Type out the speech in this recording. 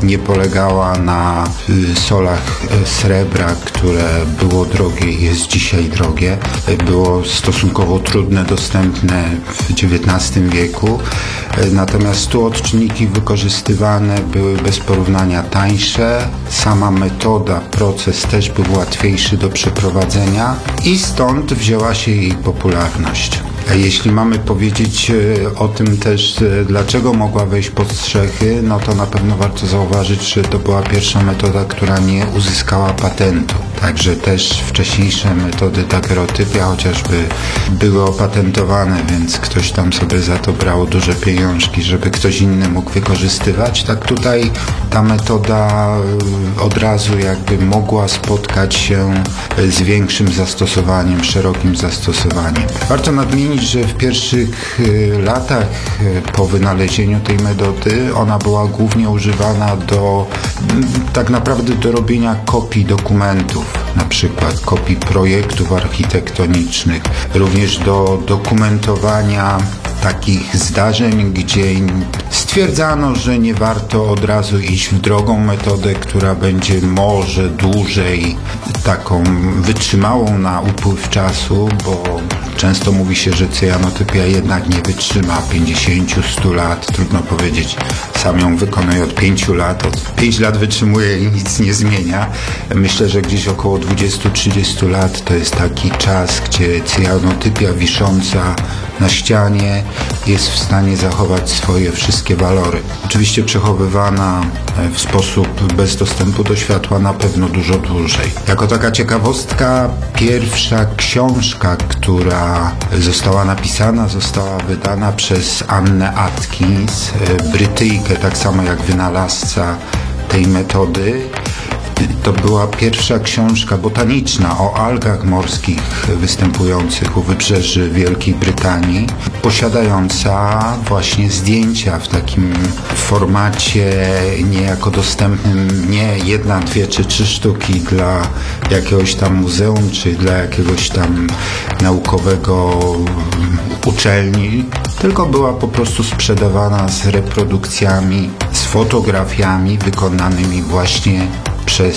nie polegała na solach srebra, które było drogie i jest dzisiaj drogie. Było stosunkowo trudne, dostępne w XIX wieku. Natomiast tu odczynniki wykorzystywane były bez porównania tańsze. Sama metoda, proces też był łatwiejszy do przeprowadzenia i stąd wzięła się jej popularność. Jeśli mamy powiedzieć o tym też, dlaczego mogła wejść pod strzechy, no to na pewno warto zauważyć, że to była pierwsza metoda, która nie uzyskała patentu. Także też wcześniejsze metody dagerotypia chociażby były opatentowane, więc ktoś tam sobie za to brał duże pieniążki, żeby ktoś inny mógł wykorzystywać. Tak tutaj ta metoda od razu jakby mogła spotkać się z większym zastosowaniem, szerokim zastosowaniem. Warto nadmienić, że w pierwszych latach po wynalezieniu tej metody ona była głównie używana tak naprawdę do robienia kopii dokumentów, na przykład kopii projektów architektonicznych, również do dokumentowania takich zdarzeń, gdzie stwierdzano, że nie warto od razu iść w drogą metodę, która będzie może dłużej taką wytrzymałą na upływ czasu, bo często mówi się, że cyjanotypia jednak nie wytrzyma 50-100 lat, trudno powiedzieć. Sam ją wykonuję od 5 lat, od 5 lat wytrzymuję i nic nie zmienia. Myślę, że gdzieś około 20-30 lat to jest taki czas, gdzie cyjanotypia wisząca na ścianie jest w stanie zachować swoje wszystkie walory. Oczywiście przechowywana w sposób bez dostępu do światła na pewno dużo dłużej. Jako taka ciekawostka, pierwsza książka, która została napisana, została wydana przez Annę Atkins, Brytyjkę, tak samo jak wynalazca tej metody. To była pierwsza książka botaniczna o algach morskich występujących u wybrzeży Wielkiej Brytanii, posiadająca właśnie zdjęcia w takim formacie niejako dostępnym, nie 1, 2 czy 3 sztuki dla jakiegoś tam muzeum, czy dla jakiegoś tam naukowego uczelni, tylko była po prostu sprzedawana z reprodukcjami, z fotografiami wykonanymi właśnie przez